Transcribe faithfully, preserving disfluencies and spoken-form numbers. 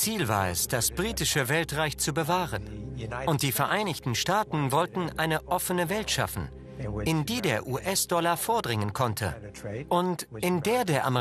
Ziel war es, das britische Weltreich zu bewahren. Und die Vereinigten Staaten wollten eine offene Welt schaffen, in die der U S-Dollar vordringen konnte und in der der